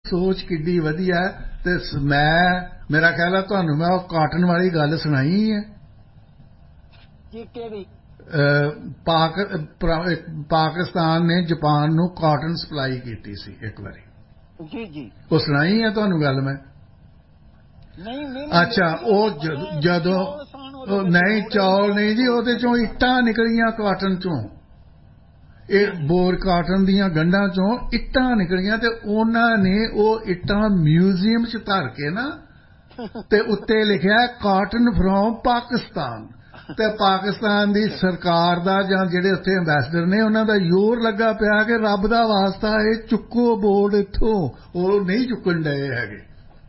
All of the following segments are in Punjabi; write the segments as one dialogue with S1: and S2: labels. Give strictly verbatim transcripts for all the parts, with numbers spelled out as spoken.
S1: सोच किड्डी वधिया ते मैं मेरा ख्याल है तुहानू मैं काटन वाली गल सुनाई है पाक पाकिस्तान ने जापान नू काटन सप्लाई की सी एक बारी
S2: जी जी
S1: वो सुनाई है तुहानू गल मैं
S2: नहीं नहीं
S1: अच्छा वो जदों नहीं चौल नहीं जी ਉਹਦੇ ਚੋਂ ਇੱਟਾਂ ਨਿਕਲੀਆਂ ਕਾਟਨ ਚੋਂ ਇਹ ਬੋਰ ਕਾਟਨ ਦੀਆਂ ਗੰਢਾਂ ਚੋਂ ਇੱਟਾਂ ਨਿਕਲੀਆਂ ਤੇ ਉਹਨਾਂ ਨੇ ਉਹ ਇੱਟਾਂ ਮਿਊਜ਼ੀਅਮ 'ਚ ਧਰ ਕੇ ਨਾ ਤੇ ਉੱਤੇ ਲਿਖਿਆ ਕਾਟਨ ਫਰੋਮ ਪਾਕਿਸਤਾਨ ਤੇ ਪਾਕਿਸਤਾਨ ਦੀ ਸਰਕਾਰ ਦਾ ਜਾਂ ਜਿਹੜੇ ਉੱਥੇ ਐਂਬੈਸਡਰ ਨੇ ਉਹਨਾਂ ਦਾ ਜ਼ੋਰ ਲੱਗਾ ਪਿਆ ਕਿ ਰੱਬ ਦਾ ਵਾਸਤਾ ਇਹ ਚੁੱਕੋ ਬੋਰਡ ਇੱਥੋਂ ਉਹ ਨਹੀਂ ਚੁੱਕਣ ਡਏ ਹੈਗੇ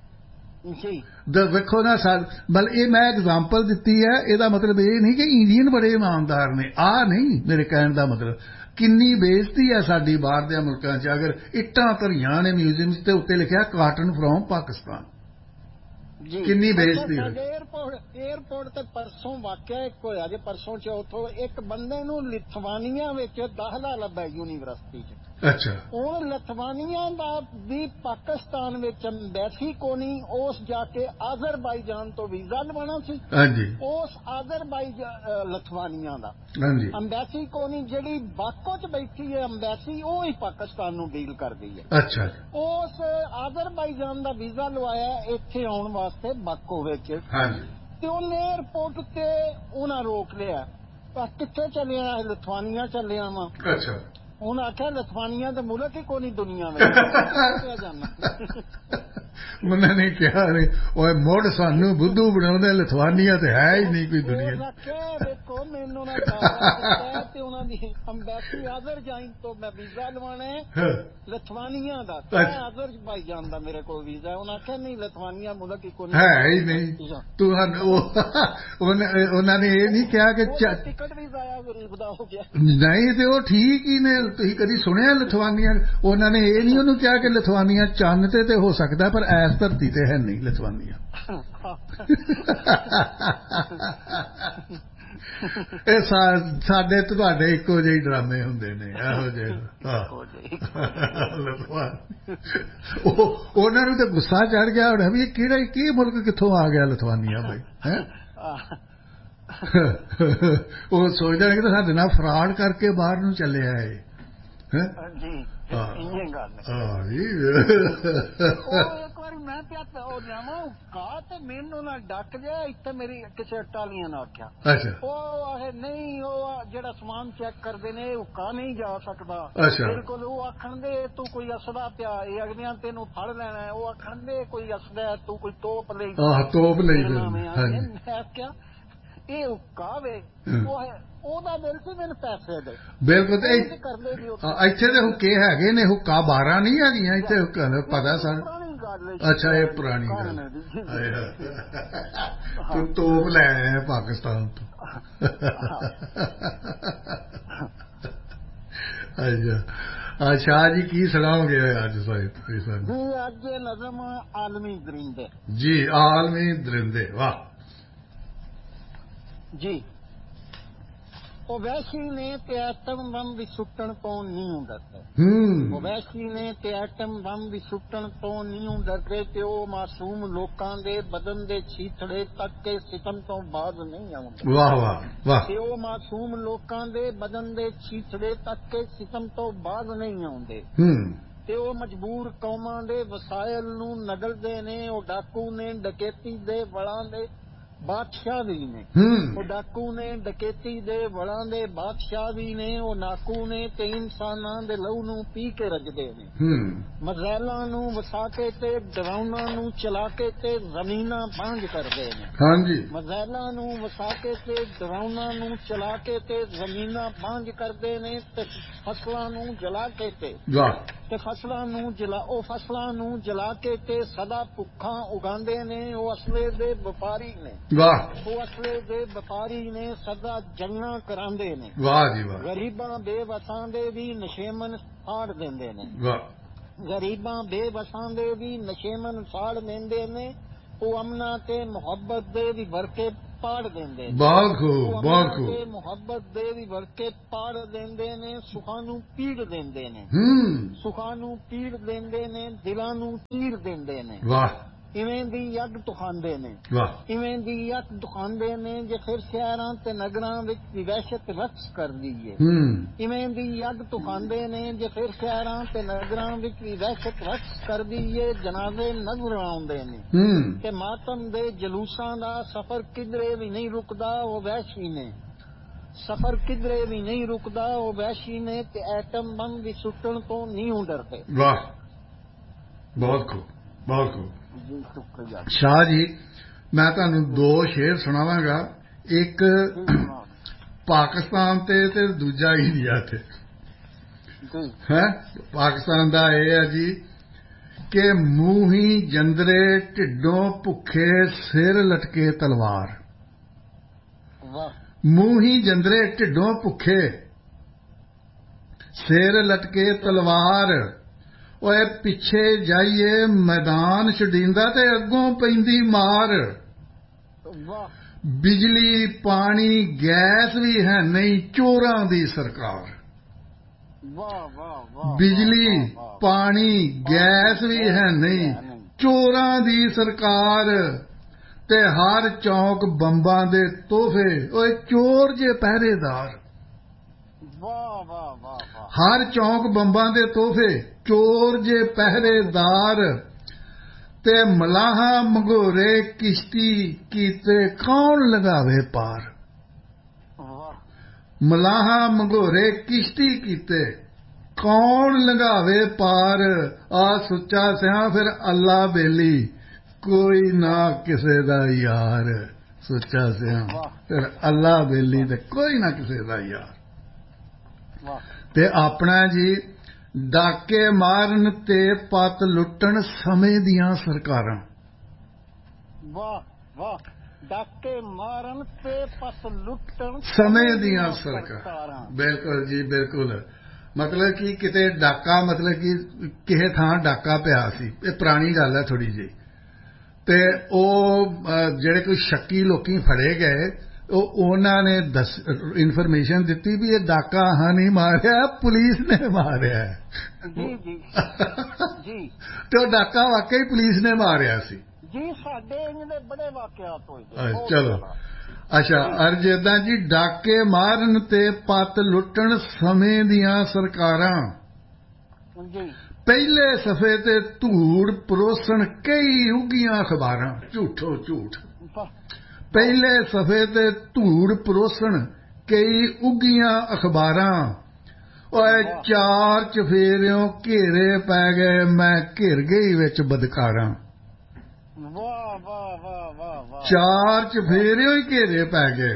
S1: ਵੇਖੋ ਨਾ ਸਰ ਬਲ ਇਹ ਮੈਂ ਐਗਜ਼ਾਮਪਲ ਦਿੱਤੀ ਹੈ ਇਹਦਾ ਮਤਲਬ ਇਹ ਨਹੀਂ ਕਿ ਇੰਡੀਅਨ ਬੜੇ ਇਮਾਨਦਾਰ ਨੇ ਆਹ ਨਹੀਂ ਮੇਰੇ ਕਹਿਣ ਦਾ ਮਤਲਬ ਕਿੰਨੀ ਬੇਇੱਜ਼ਤੀ ਹੈ ਸਾਡੀ ਬਾਹਰ ਦੇ ਮੁਲਕਾਂ 'ਚ ਅਗਰ ਇੱਟਾਂ ਧਰੀਆਂ ਨੇ ਮਿਊਜ਼ੀਅਮ 'ਚ ਤੇ ਉੱਤੇ ਲਿਖਿਆ ਕਾਟਨ ਫਰੋਮ ਪਾਕਿਸਤਾਨ ਕਿੰਨੀ ਬੇਇੱਜ਼ਤੀ ਹੈ
S2: ਏਅਰਪੋਰਟ ਏਅਰਪੋਰਟ ਤੇ ਪਰਸੋਂ ਵਾਕਿਆ ਇੱਕ ਹੋਇਆ ਜੇ ਪਰਸੋਂ ਚੌਥੋਂ ਇੱਕ ਬੰਦੇ ਨੂੰ ਲਿਥਵਾਨੀਆ ਵਿੱਚ ਦਾਖਲਾ ਲੱਭਾ ਯੂਨੀਵਰਸਿਟੀ 'ਚ
S1: अच्छा
S2: ਹੁਣ ਲਿਥਵਾਨੀਆ ਦਾ ਵੀ ਪਾਕਿਸਤਾਨ ਵਿੱਚ ਅੰਬੈਸੀ ਕੋਨੀ ਉਸ ਜਾ ਕੇ ਆਜ਼ਰਬਾਈਜਾਨ ਤੋਂ ਵੀਜ਼ਾ ਲਵਾਉਣਾ ਸੀ
S1: ਹਾਂਜੀ
S2: ਉਸ ਆਜ਼ਰਬਾਈਜਾਨ ਲਿਥਵਾਨੀਆ ਦਾ
S1: ਹਾਂਜੀ
S2: ਅੰਬੈਸੀ ਕੋਨੀ ਜਿਹੜੀ ਬਾਕੋ 'ਚ ਬੈਠੀ ਹੈ ਅੰਬੈਸੀ ਉਹ ਹੀ ਪਾਕਿਸਤਾਨ ਨੂੰ ਡੀਲ ਕਰਦੀ ਹੈ
S1: ਅੱਛਾ
S2: ਉਸ ਆਜ਼ਰਬਾਈਜਾਨ ਦਾ ਵੀਜ਼ਾ ਲਵਾਇਆ ਇੱਥੇ ਆਉਣ ਵਾਸਤੇ ਬਾਕੋ ਵਿੱਚ
S1: ਹਾਂਜੀ
S2: ਤੇ ਉਹਨੇ ਏਅਰਪੋਰਟ ਤੇ ਉਹਨਾਂ ਰੋਕ ਲਿਆ ਕਿੱਥੇ ਚੱਲਿਆ ਲਿਥਵਾਨੀਆ ਚੱਲਿਆ ਵਾ
S1: ਅੱਛਾ
S2: ਉਹਨੇ ਆਖਿਆ ਲਿਥਵਾਨੀਆ ਤਾਂ ਮੁਲਕ ਹੀ ਕੋਈ ਨਹੀਂ ਦੁਨੀਆ ਵਿੱਚ
S1: ਉਹਨਾਂ ਨੇ ਕਿਹਾ ਓਏ ਮੁੜ ਸਾਨੂੰ ਬੁੱਧੂ ਬਣਾਉਂਦੇ ਲਿਥਵਾਨੀਆ ਤੇ ਹੈ ਹੀ ਨਹੀਂ ਕੋਈ ਦੁਨੀਆ
S2: ਆਖਿਆ ਦੇਖੋ ਮੈਨੂੰ ਨਾ ਦਾਅਵਾ ਤੇ ਉਹਨਾਂ ਦੀ ਅੰਬੈਸੀ ਆਜ਼ਰਬਾਈਜਾਨ ਤੋਂ ਮੈਂ ਵੀਜ਼ਾ ਲਵਾਉਣਾ ਹੈ ਲਿਥਵਾਨੀਆ ਦਾ ਆਜ਼ਰਬਾਈਜਾਨ ਦਾ ਮੇਰੇ ਕੋਲ ਵੀਜ਼ਾ ਉਹਨਾਂ ਆਖਿਆ ਨਹੀਂ ਲਿਥਵਾਨੀਆ ਮੁਲਕ ਹੀ ਕੋਈ
S1: ਹੈ ਹੀ ਨਹੀਂ ਤੁਹਾਨੂੰ ਉਹਨਾਂ ਨੇ ਇਹ ਨਹੀਂ ਕਿਹਾ ਕਿ
S2: ਟਿਕਟ ਵੀ ਜ਼ਾਇਆ ਗਰੀਬ ਦਾ ਹੋ ਗਿਆ
S1: ਨਹੀਂ ਤੇ ਉਹ ਠੀਕ ਹੀ ਨੇ ਤੁਸੀਂ ਕਦੀ ਸੁਣਿਆ ਲਿਥਵਾਨੀਆ ਉਹਨਾਂ ਨੇ ਇਹ ਨਹੀਂ ਉਹਨੂੰ ਕਿਹਾ ਕਿ ਲਿਥਵਾਨੀਆ ਚੰਨ ਤੇ ਤੇ ਹੋ ਸਕਦਾ ਪਰ ਐਸ ਧਰਤੀ ਤੇ ਹੈ ਨਹੀਂ ਲਿਥਵਾਨੀਆ ਇਹ ਸਾਡੇ ਤੁਹਾਡੇ ਇੱਕੋ ਜਿਹੇ ਡਰਾਮੇ ਹੁੰਦੇ ਨੇ ਇਹੋ ਜਿਹੇ ਉਹਨਾਂ ਨੂੰ ਤਾਂ ਗੁੱਸਾ ਚੜ ਗਿਆ ਹੋਣਾ ਵੀ ਇਹ ਕਿਹੜਾ ਕੀ ਮੁਲਕ ਕਿੱਥੋਂ ਆ ਗਿਆ ਲਿਥਵਾਨੀਆ ਬਈ ਹੈ ਉਹ ਸੋਚਦੇ ਨੇ ਕਿ ਸਾਡੇ ਨਾਲ ਫਰਾਡ ਕਰਕੇ ਬਾਹਰ ਨੂੰ ਚੱਲਿਆ ਹੈ
S2: ਜੀ ਇੰਨੇ ਗੱਲ
S1: ਹਾਂ ਜੀ
S2: ਇੱਕ ਵਾਰੀ ਮੈਂ ਪਿਆ ਉਹ ਜਾਵਾਂ ਕਾ ਤੇ ਮੈਨੂੰ ਨਾ ਡੱਕ ਗਿਆ ਇੱਥੇ ਮੇਰੀ ਕਿਸੇ ਟਾਲੀਆਂ ਨੇ ਆਖਿਆ ਉਹ ਆਖੇ ਨਹੀਂ ਉਹ ਜਿਹੜਾ ਸਮਾਨ ਚੈੱਕ ਕਰਦੇ ਨੇ ਉਹ ਕਾ ਨਹੀਂ ਜਾ ਸਕਦਾ ਬਿਲਕੁਲ ਉਹ ਆਖਣ ਦੇ ਤੂੰ ਕੋਈ ਅਸਲਾ ਪਿਆ ਇਹ ਅਗਲਿਆਂ ਤੈਨੂੰ ਫੜ ਲੈਣਾ ਉਹ ਆਖਣ ਦੇ ਕੋਈ ਅਸਲਾ ਤੂੰ ਕੋਈ ਤੋਪ ਲਈ
S1: ਤੋਪ ਲਈ
S2: ਮੈਂ ਕਿਹਾ ਇਹ ਹੁੱਕਾ ਵੇ ਉਹਦਾ ਬਿਲ ਸੀ ਮੈਨੂੰ ਪੈਸੇ ਦੇ
S1: ਬਿਲਕੁਲ ਇੱਥੇ ਦੇ ਹੁੱਕੇ ਹੈਗੇ ਨੇ ਹੁੱਕਾ ਬਾਰਾਂ ਨਹੀਂ ਹੈਗੀਆਂ ਇੱਥੇ ਹੁੱਕਾ ਪਤਾ ਸਰ ਅੱਛਾ ਇਹ ਪੁਰਾਣੀ ਗੱਲ ਤੂੰ ਤੋਪ ਲੈ ਆਇਆ ਪਾਕਿਸਤਾਨ ਤੋਂ ਅੱਛਾ ਸ਼ਾਹ ਜੀ ਕੀ ਸੁਣਾਓਗੇ ਅੱਜ ਸਾਹਿਬ
S2: ਜੀ ਅੱਜ ਨਜ਼ਮ ਆਲਮੀ ਦਰਿੰਦੇ
S1: ਜੀ ਆਲਮੀ ਦਰਿੰਦੇ ਵਾਹ
S2: ਜੀ ਓਵੈਸੀ ਨੇ ਤੇ ਐਟਮ ਬੰਬ ਵੀ ਸੁੱਟਣ ਤੋਂ ਨਹੀਂ ਡਰਦੇ ਓਵੈਸੀ ਨੇ ਤੇ ਐਟਮ ਬੰਬ ਵੀ ਸੁੱਟਣ ਤੋਂ ਨਹੀਂ ਡਰਦੇ ਤੇ ਉਹ ਮਾਸੂਮ ਲੋਕਾਂ ਦੇ ਬਦਨ ਦੇ ਛੀਥੜੇ ਤੱਕ ਕੇ ਸਿਤਮ ਤੋਂ ਬਾਜ਼ ਨਹੀਂ ਆਉਂਦੇ
S1: ਵਾਹ ਵਾਹ ਵਾਹ
S2: ਤੇ ਉਹ ਮਾਸੂਮ ਲੋਕਾਂ ਦੇ ਬਦਨ ਦੇ ਛੀਥੜੇ ਤੱਕ ਕੇ ਸਿਤਮ ਤੋਂ ਬਾਜ਼ ਨਹੀਂ ਆਉਂਦੇ ਤੇ ਉਹ ਮਜਬੂਰ ਕੌਮਾਂ ਦੇ ਵਸਾਇਲ ਨੂੰ ਨਗਲਦੇ ਨੇ ਉਹ ਡਾਕੂ ਨੇ ਡਕੈਤੀ ਦੇ ਵਲਾਂ ਦੇ ਬਾਦਸ਼ਾਹ ਵੀ ਨੇ ਉਹ ਡਾਕੂ ਨੇ ਡਕੈਤੀ ਦੇ ਵਲਾਂ ਦੇ ਬਾਦਸ਼ਾਹ ਵੀ ਨੇ ਉਹ ਨਾਕੂ ਨੇ ਤੇ ਇਨਸਾਨਾਂ ਦੇ ਲਹੂ ਨੂੰ ਪੀ ਕੇ ਰੱਜਦੇ ਨੇ ਮਜ਼ਾਲਾਂ ਨੂੰ ਵਸਾ ਕੇ ਤੇ ਡਰਾਉਣਾ ਨੂੰ ਚਲਾ ਕੇ ਤੇ ਜ਼ਮੀਨਾਂ ਬਾਂਝ ਕਰਦੇ ਨੇ
S1: ਹਾਂਜੀ
S2: ਮਜ਼ਾਲਾਂ ਨੂੰ ਵਸਾ ਕੇ ਤੇ ਡਰਾਉਣਾ ਨੂੰ ਚਲਾ ਕੇ ਤੇ ਜ਼ਮੀਨਾਂ ਬਾਂਝ ਕਰਦੇ ਨੇ ਤੇ ਫਸਲਾਂ ਨੂੰ ਜਲਾ ਕੇ ਤੇ ਤੇ ਫਸਲਾਂ ਨੂੰ ਜਲਾ ਉਹ ਫਸਲਾਂ ਨੂੰ ਜਲਾ ਕੇ ਤੇ ਸਦਾ ਭੁੱਖਾਂ ਉਗਾਉਂਦੇ ਨੇ ਉਹ ਅਸਲੇ ਦੇ ਵਪਾਰੀ ਨੇ
S1: ਵਾਹ
S2: ਉਹ ਅਸਲੇ ਦੇ ਵਪਾਰੀ ਨੇ ਸਦਾ ਜੰਗਾਂ ਕਰਾਉਂਦੇ ਨੇ
S1: ਵਾਹ ਜੀ ਵਾਹ
S2: ਗਰੀਬਾਂ ਬੇਵਸਾਂ ਦੇ ਵੀ ਨਸ਼ੇਮਨ ਸਾੜ ਦਿੰਦੇ ਨੇ
S1: ਵਾਹ
S2: ਗਰੀਬਾਂ ਬੇਵਸਾਂ ਦੇ ਵੀ ਨਸ਼ੇਮਨ ਸਾੜ ਦਿੰਦੇ ਨੇ ਉਹ ਅਮਨਾ ਤੇ ਮੁਹੱਬਤ ਦੇ ਵੀ ਵਰਕੇ ਪਾੜ ਦਿੰਦੇ ਨੇ।
S1: ਬਹੁਤ ਖੂਬ ਬਹੁਤ ਖੂਬ।
S2: ਤੇ ਮੁਹੱਬਤ ਦੇ ਵੀ ਵਰਕੇ ਪਾੜ ਦਿੰਦੇ ਨੇ, ਸੁੱਖਾਂ ਨੂੰ ਪੀੜ ਦਿੰਦੇ ਨੇ।
S1: ਹੂੰ
S2: ਸੁੱਖਾਂ ਨੂੰ ਪੀੜ ਦਿੰਦੇ ਨੇ, ਦਿਲਾਂ ਨੂੰ ਚੀਰ ਦਿੰਦੇ ਨੇ।
S1: ਵਾਹ।
S2: ਇਵੇਂ ਦੀ ਯੱਗ ਦਿਖਾਉਂਦੇ ਨੇ।
S1: ਵਾਹ।
S2: ਇਵੇਂ ਦੀ ਯੱਗ ਦਿਖਾਉਂਦੇ ਨੇ ਜੇ ਫਿਰ ਸ਼ਹਿਰਾਂ ਤੇ ਨਗਰਾਂ ਵਿੱਚ ਵੀ ਵਹਿਸ਼ਤ ਰਕਸ ਕਰ ਲਈਏ।
S1: ਹੂੰ
S2: ਇਵੇਂ ਦੀ ਯੱਗ ਦਿਖਾਉਂਦੇ ਨੇ ਜੇ ਫਿਰ ਸ਼ਹਿਰਾਂ ਤੇ ਨਗਰਾਂ ਵਿੱਚ ਵੀ ਵਹਿਸ਼ਤ ਰਕਸ ਕਰ ਦਈਏ। ਜਨਾਜ਼ੇ ਨਜ਼ਰ ਆਉਂਦੇ ਨੇ
S1: ਹੂੰ
S2: ਤੇ ਮਾਤਮ ਦੇ ਜਲੂਸਾਂ ਦਾ ਸਫ਼ਰ ਕਿਧਰੇ ਵੀ ਨਹੀਂ ਰੁਕਦਾ, ਉਹ ਵਹਿਸ਼ੀ ਨੇ। ਸਫ਼ਰ ਕਿਧਰੇ ਵੀ ਨਹੀਂ ਰੁਕਦਾ, ਉਹ ਵਹਿਸ਼ੀ ਨੇ ਤੇ ਐਟਮ ਬੰਬ ਵੀ ਸੁੱਟਣ ਤੋਂ ਨਹੀਂ ਡਰਦੇ।
S1: ਵਾਹ ਬਹੁਤ ਖੂਬ ਬਹੁਤ ਖੂਬ।
S2: ਜੀ ਸ਼ੁਕਰੀਆ।
S1: ਸ਼ਾਹ ਜੀ ਮੈਂ ਤੁਹਾਨੂੰ ਦੋ ਸ਼ੇਰ ਸੁਣਾਵਾਂਗਾ, ਇੱਕ ਪਾਕਿਸਤਾਨ ਤੇ ਤੇ ਦੂਜਾ ਇੰਡੀਆ ਤੇ। ਹੈ ਪਾਕਿਸਤਾਨ ਦਾ ਇਹ ਹੈ ਜੀ ਕਿ ਮੂੰਹੀ ਜੰਦਰੇ ਢਿੱਡੋਂ ਭੁੱਖੇ ਸਿਰ ਲਟਕੇ ਤਲਵਾਰ। ਮੂੰਹੀ ਜੰਦਰੇ ਢਿੱਡੋਂ ਭੁੱਖੇ ਸਿਰ ਲਟਕੇ ਤਲਵਾਰ। ਓਏ ਪਿੱਛੇ ਜਾਈਏ ਮੈਦਾਨ ਛਡਿੰਦਾ ਤੇ ਅੱਗੋਂ ਪੈਂਦੀ ਮਾਰ। ਬਿਜਲੀ ਪਾਣੀ ਗੈਸ ਵੀ ਹੈ ਨਹੀਂ ਚੋਰਾਂ ਦੀ ਸਰਕਾਰ। ਬਿਜਲੀ ਪਾਣੀ ਗੈਸ ਵੀ ਹੈ ਨਹੀਂ ਚੋਰਾਂ ਦੀ ਸਰਕਾਰ। ਤੇ ਹਰ ਚੌਂਕ ਬੰਬਾਂ ਦੇ ਤੋਹਫੇ, ਓਏ ਚੋਰ ਜੇ ਪਹਿਰੇਦਾਰ। ਹਰ ਚੌਂਕ ਬੰਬਾਂ ਦੇ ਤੋਹਫੇ, ਚੋਰ ਜੇ ਪਹਿਰੇਦਾਰ। ਤੇ ਮਲਾਹਾਂ ਮੰਗੋਰੇ ਕਿਸ਼ਤੀ ਕੀਤੇ ਕੌਣ ਲਗਾਵੇ ਪਾਰ। ਮਲਾਹਾਂ ਮੰਗੋਰੇ ਕਿਸ਼ਤੀ ਕੀਤੇ ਕੌਣ ਲਗਾਵੇ ਪਾਰ। ਆ ਸੁੱਚਾ ਸਿਆਂ ਫਿਰ ਅੱਲਾ ਬੇਲੀ ਕੋਈ ਨਾ ਕਿਸੇ ਦਾ ਯਾਰ। ਸੁੱਚਾ ਸਿਆਂ ਫਿਰ ਅੱਲਾ ਬੇਲੀ ਤੇ ਕੋਈ ਨਾ ਕਿਸੇ ਦਾ ਯਾਰ। ਤੇ ਆਪਣਾ ਜੀ ਡਾਕੇ ਮਾਰਨ ਤੇ ਪੱਤ ਲੁੱਟਣ ਸਮੇਂ ਦੀਆਂ ਸਰਕਾਰਾਂ। ਵਾਹ ਵਾਹ। ਡਾਕੇ ਮਾਰਨ ਤੇ ਪੱਤ ਲੁੱਟਣ ਸਮੇਂ ਦੀਆਂ ਸਰਕਾਰਾਂ। ਬਿਲਕੁਲ ਜੀ ਬਿਲਕੁਲ। ਮਤਲਬ ਕਿ ਕਿਤੇ ਡਾਕਾ ਮਤਲਬ ਕਿ ਕਿਸੇ ਥਾਂ ਡਾਕਾ ਪਿਆ ਸੀ, ਇਹ ਪੁਰਾਣੀ ਗੱਲ ਹੈ ਥੋੜ੍ਹੀ ਜਿਹੀ। ਤੇ ਉਹ ਜਿਹੜੇ ਕੋਈ ਸ਼ੱਕੀ ਲੋਕੀ ਫੜੇ ਗਏ, ਉਹ ਉਹਨਾਂ ਨੇ ਦੱਸ ਇਨਫੋਰਮੇਸ਼ਨ ਦਿੱਤੀ ਵੀ ਇਹ ਡਾਕਾ ਹਾਂ ਨਹੀਂ ਮਾਰਿਆ, ਪੁਲਿਸ ਨੇ ਮਾਰਿਆ। ਜੀ ਜੀ ਜੀ। ਤੇ ਉਹ ਡਾਕਾ ਵਾਕਈ ਪੁਲਿਸ ਨੇ ਮਾਰਿਆ ਸੀ ਜੀ। ਸਾਡੇ ਇਹਦੇ ਬੜੇ ਵਾਕਿਆਤ ਹੋਏ। ਚਲੋ ਅੱਛਾ। ਅਰਜ ਏਦਾਂ ਜੀ ਡਾਕੇ ਮਾਰਨ ਤੇ ਪੱਤ ਲੁੱਟਣ ਸਮੇਂ ਦੀਆਂ ਸਰਕਾਰਾਂ। ਜੀ। ਪਹਿਲੇ ਸਫ਼ੇ ਤੇ ਧੂੜ ਪਰੋਸਣ ਕਈ ਉੱਗੀਆਂ ਅਖਬਾਰਾਂ। ਝੂਠੋ ਝੂਠ। ਪਹਿਲੇ ਸਫ਼ੇ ਤੇ ਧੂੜ ਪਰੋਸਣ ਕਈ ਉੱਗੀਆਂ ਅਖਬਾਰਾਂ। ਓਏ ਚਾਰ ਚਫੇਰਿਓਂ ਘੇਰੇ ਪੈ ਗਏ, ਮੈਂ ਘਿਰ ਗਈ ਵਿੱਚ ਬਦਕਾਰਾਂ। ਵਾਹ ਵਾਹ ਵਾਹ ਵਾਹ ਵਾਹ। ਚਾਰ ਚਫੇਰਿਓਂ ਹੀ ਘੇਰੇ ਪੈ ਗਏ,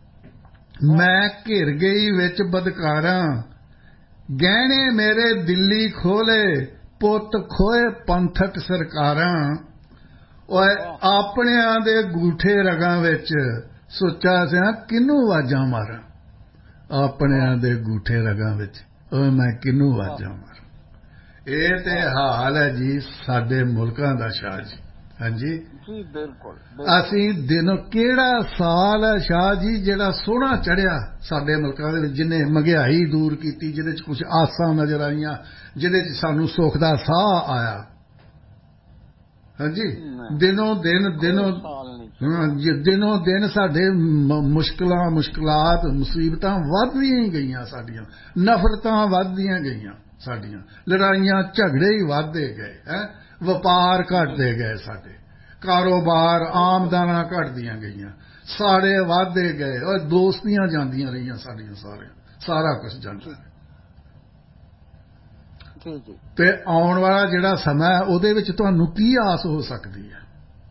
S1: ਮੈਂ ਘਿਰ ਗਈ ਵਿੱਚ ਬਦਕਾਰਾਂ। ਗਹਿਣੇ ਮੇਰੇ ਦਿੱਲੀ ਖੋਲੇ, ਪੁੱਤ ਖੋਏ ਪੰਥਕ ਸਰਕਾਰਾਂ। ਓਏ ਆਪਣਿਆਂ ਦੇ ਗੂਠੇ ਰਗਾਂ ਵਿੱਚ ਸੁੱਚਾ ਸਿਆਂ ਕਿਹਨੂੰ ਆਵਾਜ਼ਾਂ ਮਾਰਾਂ। ਆਪਣਿਆਂ ਦੇ ਗੂਠੇ ਰਗਾਂ ਵਿੱਚ ਓਏ ਮੈਂ ਕਿਹਨੂੰ ਆਵਾਜ਼ਾਂ ਮਾਰਾਂ। ਇਹ ਤੇ ਹਾਲ ਹੈ ਜੀ ਸਾਡੇ ਮੁਲਕਾਂ ਦਾ ਸ਼ਾਹ ਜੀ। ਹਾਂਜੀ ਜੀ ਬਿਲਕੁਲ। ਅਸੀਂ ਦਿਨ ਕਿਹੜਾ ਸਾਲ ਹੈ ਸ਼ਾਹ ਜੀ ਜਿਹੜਾ ਸੋਹਣਾ ਚੜ੍ਹਿਆ ਸਾਡੇ ਮੁਲਕਾਂ ਦੇ ਵਿੱਚ, ਜਿਹਨੇ ਮਹਿੰਗਾਈ ਦੂਰ ਕੀਤੀ, ਜਿਹਦੇ 'ਚ ਕੁਝ ਆਸਾਂ ਨਜ਼ਰ ਆਈਆਂ, ਜਿਹਦੇ 'ਚ ਸਾਨੂੰ ਸੁੱਖ ਦਾ ਸਾਹ ਆਇਆ। ਹਾਂਜੀ ਦਿਨੋਂ ਦਿਨ ਦਿਨੋਂ ਦਿਨੋਂ ਦਿਨ ਸਾਡੇ ਮੁਸ਼ਕਿਲਾਂ ਮੁਸ਼ਕਿਲਾਤ ਮੁਸੀਬਤਾਂ ਵੱਧਦੀਆਂ ਹੀ ਗਈਆਂ ਸਾਡੀਆਂ। ਨਫ਼ਰਤਾਂ ਵੱਧਦੀਆਂ ਗਈਆਂ ਸਾਡੀਆਂ। ਲੜਾਈਆਂ ਝਗੜੇ ਹੀ ਵੱਧਦੇ ਗਏ। ਹੈ ਵਪਾਰ ਘਟਦੇ ਗਏ, ਸਾਡੇ ਕਾਰੋਬਾਰ ਆਮਦਨਾਂ ਘਟਦੀਆਂ ਗਈਆਂ, ਸਾੜੇ ਵੱਧਦੇ ਗਏ। ਔਰ ਦੋਸਤੀਆਂ ਜਾਂਦੀਆਂ ਰਹੀਆਂ ਸਾਡੀਆਂ, ਸਾਰੀਆਂ ਸਾਰਾ ਕੁਝ ਜਾਂਦਾ। ਤੇ ਆਉਣ ਵਾਲਾ ਜਿਹੜਾ ਸਮਾਂ ਹੈ ਉਹਦੇ ਵਿੱਚ ਤੁਹਾਨੂੰ ਕੀ ਆਸ ਹੋ ਸਕਦੀ ਹੈ।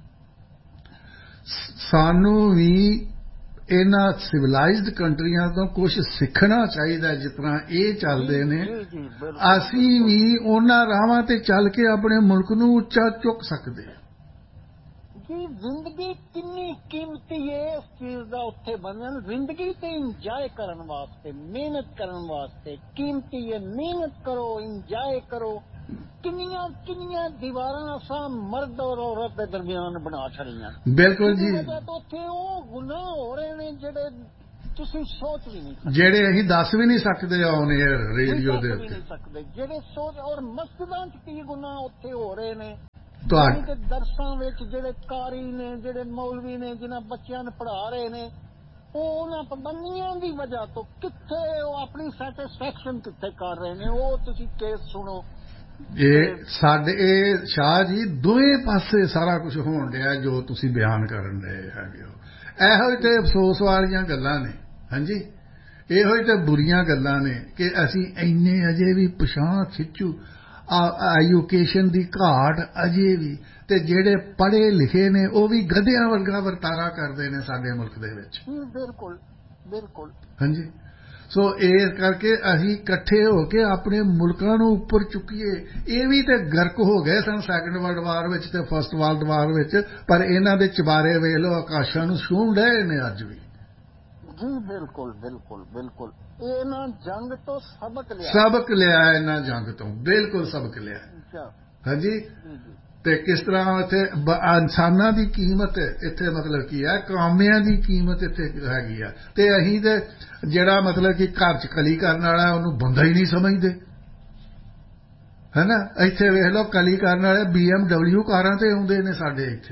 S1: ਸਾਨੂੰ ਵੀ ਇਹਨਾਂ ਸਿਵਲਾਈਜ਼ਡ ਕੰਟਰੀਆਂ ਤੋਂ ਕੁਝ ਸਿੱਖਣਾ ਚਾਹੀਦਾ। ਜਿਸ ਤਰ੍ਹਾਂ ਇਹ ਚੱਲਦੇ ਨੇ ਅਸੀਂ ਵੀ ਉਹਨਾਂ ਰਾਹਾਂ ਤੇ ਚੱਲ ਕੇ ਆਪਣੇ ਮੁਲਕ ਨੂੰ ਉੱਚਾ ਚੁੱਕ ਸਕਦੇ ਹਾਂ। ਜੀ ਜ਼ਿੰਦਗੀ ਕਿੰਨੀ ਕੀਮਤੀ ਹੈ ਇਸ ਚੀਜ਼ ਦਾ ਉੱਥੇ ਬੰਨਣ। ਜ਼ਿੰਦਗੀ ਤੇ ਇੰਜੋਏ ਕਰਨ ਵਾਸਤੇ, ਮਿਹਨਤ ਕਰਨ ਵਾਸਤੇ ਕੀਮਤੀ ਹੈ। ਮਿਹਨਤ ਕਰੋ, ਇੰਜੋਏ ਕਰੋ,
S2: ਕਿੰਨੀਆਂ ਕਿੰਨੀਆਂ ਦੀਵਾਰਾਂ ਅਸਾਂ ਮਰਦ ਔਰ ਔਰਤ ਦੇ ਦਰਮਿਆਨ ਬਣਾ ਛੜੀਆਂ।
S1: ਬਿਲਕੁਲ ਜੀ।
S2: ਉੱਥੇ ਉਹ ਗੁਨਾਹ ਹੋ ਰਹੇ ਨੇ ਜਿਹੜੇ ਤੁਸੀਂ ਸੋਚ ਵੀ ਨਹੀਂ ਸਕਦੇ,
S1: ਜਿਹੜੇ ਅਸੀਂ ਦੱਸ ਵੀ ਨਹੀਂ ਸਕਦੇ ਔਨ 에ਅਰ ਰੇਡੀਓ ਦੇ ਉੱਤੇ,
S2: ਸਕਦੇ ਜਿਹੜੇ ਸੋਚ। ਔਰ ਮਸਜਿਦਾਂ 'ਚ ਕੀ ਗੁਨਾਹ ਉੱਥੇ ਹੋ ਰਹੇ ਨੇ
S1: ਤੁਹਾਡੇ
S2: ਦਰਸਾਂ ਵਿੱਚ, ਜਿਹੜੇ ਕਾਰੀ ਨੇ, ਜਿਹੜੇ ਮੌਲਵੀ ਨੇ, ਜਿਨ੍ਹਾਂ ਬੱਚਿਆਂ ਨੂੰ ਪੜ੍ਹਾ ਰਹੇ ਨੇ, ਉਹ ਉਹਨਾਂ ਪਾਬੰਦੀਆਂ ਦੀ ਵਜ੍ਹਾ ਤੋਂ ਕਿੱਥੇ ਉਹ ਆਪਣੀ ਸੈਟਿਸਫੈਕਸ਼ਨ ਕਿੱਥੇ ਕਰ ਰਹੇ ਨੇ। ਉਹ ਤੁਸੀਂ ਕੇਸ ਸੁਣੋ। ਇਹ
S1: ਸਾਡੇ ਇਹ ਸ਼ਾਹ ਜੀ ਦੋਵੇਂ ਪਾਸੇ ਸਾਰਾ ਕੁਝ ਹੋਣ ਡਿਆ ਜੋ ਤੁਸੀਂ ਬਿਆਨ ਕਰਨ ਡਏ ਹੈਗੇ ਹੋ। ਇਹੋ ਹੀ ਤੇ ਅਫਸੋਸ ਵਾਲੀਆਂ ਗੱਲਾਂ ਨੇ। ਹਾਂਜੀ, ਇਹੋ ਹੀ ਤੇ ਬੁਰੀਆਂ ਗੱਲਾਂ ਨੇ ਕਿ ਅਸੀਂ ਇੰਨੇ ਅਜੇ ਵੀ ਪਛਾਣ ਖਿੱਚੂ ਐਜੂਕੇਸ਼ਨ ਦੀ ਘਾਟ ਅਜੇ ਵੀ, ਤੇ ਜਿਹੜੇ ਪੜ੍ਹੇ ਲਿਖੇ ਨੇ ਉਹ ਵੀ ਗਧਿਆਂ ਵਰਗਾ ਵਰਤਾਰਾ ਕਰਦੇ ਨੇ ਸਾਡੇ ਮੁਲਕ ਦੇ ਵਿੱਚ।
S2: ਬਿਲਕੁਲ ਬਿਲਕੁਲ।
S1: ਹਾਂਜੀ, ਸੋ ਇਸ ਕਰਕੇ ਅਸੀਂ ਇਕੱਠੇ ਹੋ ਕੇ ਆਪਣੇ ਮੁਲਕਾਂ ਨੂੰ ਉੱਪਰ ਚੁੱਕੀਏ। ਇਹ ਵੀ ਤੇ ਗਰਕ ਹੋ ਗਏ ਸਨ ਸੈਕੰਡ ਵਰਲਡ ਵਾਰ ਵਿੱਚ ਤੇ ਫਸਟ ਵਰਲਡ ਵਾਰ ਵਿੱਚ, ਪਰ ਇਹਨਾਂ ਦੇ ਚਬਾਰੇ ਵੇਖ ਲਓ ਆਕਾਸ਼ਾਂ ਨੂੰ ਛੂਹ ਰਹੇ ਨੇ ਅੱਜ ਵੀ।
S2: ਜੀ ਬਿਲਕੁਲ ਬਿਲਕੁਲ ਬਿਲਕੁਲ। ਇਹਨਾਂ ਜੰਗ ਤੋਂ ਸਬਕ ਲਿਆ,
S1: ਸਬਕ ਲਿਆ ਇਹਨਾਂ ਜੰਗ ਤੋਂ, ਬਿਲਕੁਲ ਸਬਕ ਲਿਆ। ਹਾਂਜੀ, ਤੇ ਕਿਸ ਤਰ੍ਹਾਂ ਇੱਥੇ ਇਨਸਾਨਾਂ ਦੀ ਕੀਮਤ ਇੱਥੇ ਮਤਲਬ ਕੀ ਹੈ, ਕਾਮਿਆਂ ਦੀ ਕੀਮਤ ਇੱਥੇ ਹੈਗੀ ਆ। ਤੇ ਅਸੀਂ ਤੇ ਜਿਹੜਾ ਮਤਲਬ ਕਿ ਘਰ 'ਚ ਕਲੀ ਕਰਨ ਵਾਲਾ ਉਹਨੂੰ ਬੰਦਾ ਹੀ ਨਹੀਂ ਸਮਝਦੇ, ਹੈ ਨਾ। ਇੱਥੇ ਵੇਖ ਲਓ ਕਲੀ ਕਰਨ ਵਾਲੇ ਬੀ ਐਮ ਡਬਲਿਊ ਕਾਰਾਂ ਤੇ ਆਉਂਦੇ ਨੇ ਸਾਡੇ ਇੱਥੇ।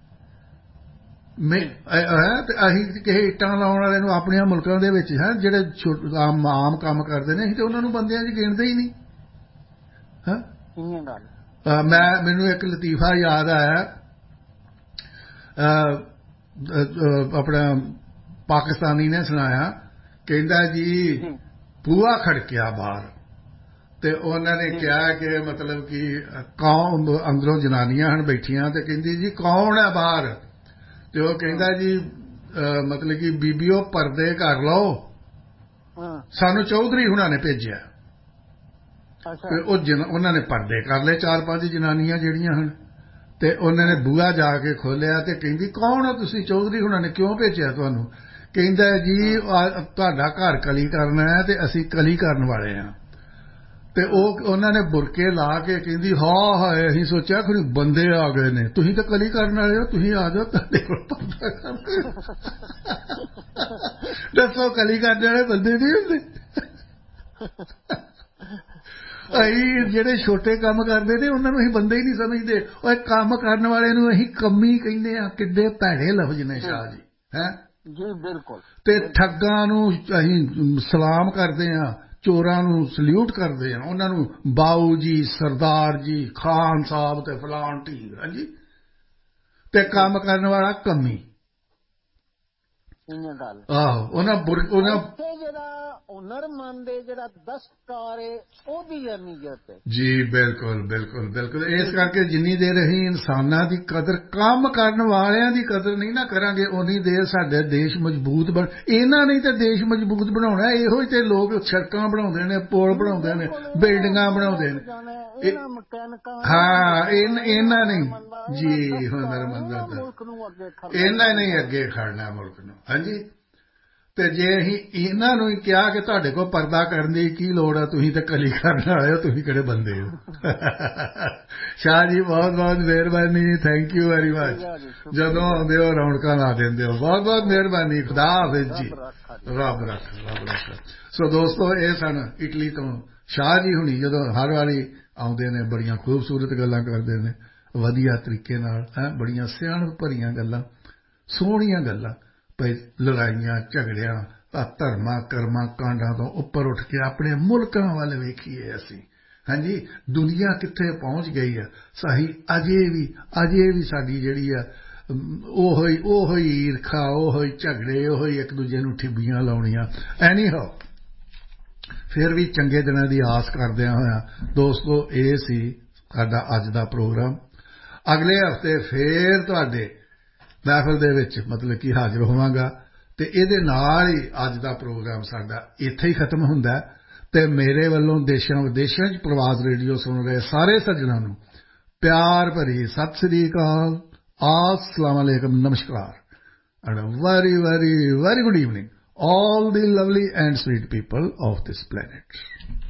S1: ਤੇ ਅਸੀਂ ਕਿਸੇ ਇੱਟਾਂ ਲਾਉਣ ਵਾਲੇ ਨੂੰ ਆਪਣੀਆਂ ਮੁਲਕਾਂ ਦੇ ਵਿੱਚ ਹੈ ਜਿਹੜੇ ਆਮ ਆਮ ਕੰਮ ਕਰਦੇ ਨੇ, ਅਸੀਂ ਤੇ ਉਹਨਾਂ ਨੂੰ ਬੰਦਿਆਂ 'ਚ ਗਿਣਦੇ ਹੀ ਨਹੀਂ। ਹਾਂ, ਮੈਂ ਮੈਨੂੰ ਇੱਕ ਲਤੀਫਾ ਯਾਦ ਆਇਆ, ਆਪਣਾ ਪਾਕਿਸਤਾਨੀ ਨੇ ਸੁਣਾਇਆ। ਕਹਿੰਦਾ ਜੀ ਬੂਹਾ ਖੜਕਿਆ ਬਾਹਰ, ਤੇ ਉਹਨਾਂ ਨੇ ਕਿਹਾ ਕਿ ਮਤਲਬ ਕਿ ਕੌਣ, ਅੰਦਰੋਂ ਜਨਾਨੀਆਂ ਹਨ ਬੈਠੀਆਂ, ਤੇ ਕਹਿੰਦੀ ਜੀ ਕੌਣ ਹੈ ਬਾਹਰ? ਤੇ ਉਹ ਕਹਿੰਦਾ ਜੀ ਮਤਲਬ ਕਿ ਬੀਬੀਓ ਪਰਦੇ ਕਰ ਲਓ, ਸਾਨੂੰ ਚੌਧਰੀ ਹੁਣਾਂ ਨੇ ਭੇਜਿਆ। ਤੇ ਉਹ ਉਹਨਾਂ ਨੇ ਪਰਦੇ ਕਰ ਲਏ, ਚਾਰ ਪੰਜ ਜਨਾਨੀਆਂ ਜਿਹੜੀਆਂ ਹਨ, ਤੇ ਉਹਨਾਂ ਨੇ ਬੂਹਾ ਜਾ ਕੇ ਖੋਲਿਆ ਤੇ ਕਹਿੰਦੀ ਕੌਣ ਹੋ ਤੁਸੀਂ? ਚੌਧਰੀ ਹੁਣਾਂ ਨੇ ਕਿਉਂ ਭੇਜਿਆ ਤੁਹਾਨੂੰ? ਕਹਿੰਦਾ ਜੀ ਤੁਹਾਡਾ ਘਰ ਕਲੀ ਕਰਨਾ ਹੈ ਤੇ ਅਸੀਂ ਕਲੀ ਕਰਨ ਵਾਲੇ ਹਾਂ। ਤੇ ਉਹ ਉਹਨਾਂ ਨੇ ਬੁਰਕੇ ਲਾ ਕੇ ਕਹਿੰਦੀ ਹਾਂ ਹਾਏ ਅਸੀਂ ਸੋਚਿਆ ਕੋਈ ਬੰਦੇ ਆ ਗਏ ਨੇ, ਤੁਸੀਂ ਤਾਂ ਕਲੀ ਕਰਨ ਵਾਲੇ ਹੋ, ਤੁਸੀਂ ਆ ਜਾਓ ਤੁਹਾਡੇ ਕੋਲ ਪਰਦਾ ਕਰ। ਦੱਸੋ ਕਲੀ ਕਰਨ ਵਾਲੇ ਬੰਦੇ ਨਹੀਂ ਹੁੰਦੇ? ਅਸੀਂ ਜਿਹੜੇ ਛੋਟੇ ਕੰਮ ਕਰਦੇ ਨੇ ਉਹਨਾਂ ਨੂੰ ਅਸੀਂ ਬੰਦੇ ਹੀ ਨਹੀਂ ਸਮਝਦੇ। ਉਹ ਕੰਮ ਕਰਨ ਵਾਲੇ ਨੂੰ ਅਸੀਂ ਕੰਮੀ ਕਹਿੰਦੇ ਹਾਂ। ਕਿੱਡੇ ਭੈੜੇ ਲਫ਼ਜ਼ ਨੇ ਸ਼ਾਹ ਜੀ, ਹੈ
S2: ਜੀ ਬਿਲਕੁਲ। ਤੇ
S1: ਠੱਗਾਂ ਨੂੰ ਅਸੀਂ ਸਲਾਮ ਕਰਦੇ ਹਾਂ, ਚੋਰਾਂ ਨੂੰ ਸਲੂਟ ਕਰਦੇ ਹਾਂ, ਉਹਨਾਂ ਨੂੰ ਬਾਊ ਜੀ, ਸਰਦਾਰ ਜੀ, ਖਾਨ ਸਾਹਿਬ ਤੇ ਫਲਾਣ ਢੀਂਗ। ਹਾਂਜੀ, ਤੇ ਕੰਮ ਕਰਨ ਵਾਲਾ ਕੰਮੀ। ਆਹੋ, ਉਹਨਾਂ ਉਹਨਾਂ ਜਿਹੜਾ ਹੁਨਰਮੰਦ ਹੈ, ਜਿਹੜਾ ਦਸਤਕਾਰ ਹੈ, ਉਹਦੀ ਅਹਿਮੀਅਤ ਹੈ। ਜੀ ਬਿਲਕੁਲ ਬਿਲਕੁਲ ਬਿਲਕੁਲ। ਇਸ ਕਰਕੇ ਜਿੰਨੀ ਦੇਰ ਅਸੀਂ ਇਨਸਾਨਾਂ ਦੀ ਕਦਰ, ਕੰਮ ਕਰਨ ਵਾਲਿਆਂ ਦੀ ਕਦਰ ਨਹੀਂ ਨਾ ਕਰਾਂਗੇ, ਉਨੀ ਦੇਰ ਸਾਡੇ ਦੇਸ਼ ਮਜ਼ਬੂਤ ਬਣ। ਇਹਨਾਂ ਨੇ ਤਾਂ ਦੇਸ਼ ਮਜ਼ਬੂਤ ਬਣਾਉਣਾ। ਇਹੋ ਹੀ ਤੇ ਲੋਕ ਸੜਕਾਂ ਬਣਾਉਂਦੇ ਨੇ, ਪੁਲ ਬਣਾਉਂਦੇ ਨੇ, ਬਿਲਡਿੰਗਾਂ ਬਣਾਉਂਦੇ ਨੇ। ਹਾਂ, ਇਹਨਾਂ ਨੇ ਜੀ ਹੁਨਰਮੰਦਾਂ ਦਾ ਇਹਨਾਂ ਨੇ ਅੱਗੇ ਖੜਨਾ ਮੁਲਕ ਨੂੰ। ਹਾਂਜੀ, ਤੇ ਜੇ ਅਸੀਂ ਇਹਨਾਂ ਨੂੰ ਹੀ ਕਿਹਾ ਕਿ ਤੁਹਾਡੇ ਕੋਲ ਪਰਦਾ ਕਰਨ ਦੀ ਕੀ ਲੋੜ ਹੈ, ਤੁਸੀਂ ਤਾਂ ਕਲੀ ਕਰਨ ਵਾਲੇ ਹੋ, ਤੁਸੀਂ ਕਿਹੜੇ ਬੰਦੇ ਹੋ। ਸ਼ਾਹ ਜੀ ਬਹੁਤ ਬਹੁਤ ਮਿਹਰਬਾਨੀ, ਥੈਂਕ ਯੂ ਵੈਰੀ ਮਚ। ਜਦੋਂ ਆਉਂਦੇ ਹੋ ਰੌਣਕਾਂ ਲਾ ਦਿੰਦੇ ਹੋ, ਬਹੁਤ ਬਹੁਤ ਮਿਹਰਬਾਨੀ। ਖੁਦਾ ਹਾਫਿਜ਼ ਜੀ, ਰੱਬ ਰੱਖ ਰੱਬ ਰੱਖ। ਸੋ ਦੋਸਤੋ, ਇਹ ਸਨ ਇਟਲੀ ਤੋਂ ਸ਼ਾਹ ਜੀ ਹੁਣੀ। ਜਦੋਂ ਹਰ ਵਾਰੀ ਆਉਂਦੇ ਨੇ ਬੜੀਆਂ ਖੂਬਸੂਰਤ ਗੱਲਾਂ ਕਰਦੇ ਨੇ, ਵਧੀਆ ਤਰੀਕੇ ਨਾਲ, ਹੈ ਬੜੀਆਂ ਸਿਆਣਪ ਭਰੀਆਂ ਗੱਲਾਂ, ਸੋਹਣੀਆਂ ਗੱਲਾਂ। ਭਾਈ ਲੜਾਈਆਂ ਝਗੜਿਆਂ, ਧਰਮਾਂ ਕਰਮਾਂ ਕਾਂਡਾਂ ਤੋਂ ਉੱਪਰ ਉੱਠ ਕੇ ਆਪਣੇ ਮੁਲਕਾਂ ਵੱਲ ਵੇਖੀਏ ਅਸੀਂ। ਹਾਂਜੀ, ਦੁਨੀਆ ਕਿੱਥੇ ਪਹੁੰਚ ਗਈ ਹੈ। ਸਹੀ ਅਜੇ ਵੀ ਅਜੇ ਵੀ ਸਾਡੀ ਜਿਹੜੀ ਆ ਉਹ ਹੀ ਉਹ ਹੀ ਈਰਖਾ, ਉਹ ਹੀ ਝਗੜੇ, ਉਹ ਹੀ ਇੱਕ ਦੂਜੇ ਨੂੰ ਠਿੱਬੀਆਂ ਲਾਉਣੀਆਂ। ਐਨੀ ਹੋ ਫਿਰ ਵੀ ਚੰਗੇ ਦਿਨਾਂ ਦੀ ਆਸ ਕਰਦਿਆਂ ਹੋਇਆਂ ਦੋਸਤੋ, ਇਹ ਸੀ ਸਾਡਾ ਅੱਜ ਦਾ ਪ੍ਰੋਗਰਾਮ। ਅਗਲੇ ਹਫ਼ਤੇ ਫੇਰ ਤੁਹਾਡੇ ਮਹਿਫਲ ਦੇ ਵਿੱਚ ਮਤਲਬ ਕਿ ਹਾਜ਼ਰ ਹੋਵਾਂਗਾ, ਤੇ ਇਹਦੇ ਨਾਲ ਹੀ ਅੱਜ ਦਾ ਪ੍ਰੋਗਰਾਮ ਸਾਡਾ ਇੱਥੇ ਹੀ ਖਤਮ ਹੁੰਦਾ। ਤੇ ਮੇਰੇ ਵੱਲੋਂ ਦੇਸ਼ਾਂ ਵਿਦੇਸ਼ਾਂ 'ਚ ਪ੍ਰਵਾਸ ਰੇਡੀਓ ਸੁਣ ਰਹੇ ਸਾਰੇ ਸੱਜਣਾਂ ਨੂੰ ਪਿਆਰ ਭਰੀ ਸਤਿ ਸ੍ਰੀ ਅਕਾਲ, अस्सलाम वालेकुम, नमस्कार, and a very very very good evening all the lovely and sweet people of this planet.